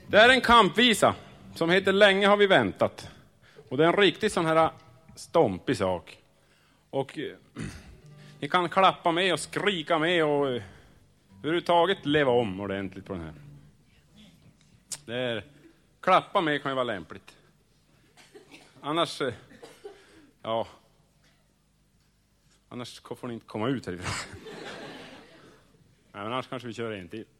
Det är en kampvisa som heter Länge har vi väntat. Och det är en riktig sån här stompig sak. Och ni kan klappa med och skrika med och överhuvudtaget leva om ordentligt på den här. Klappa med kan ju vara lämpligt. Annars, annars får ni inte komma ut härifrån. Nej, men annars kanske vi kör en till.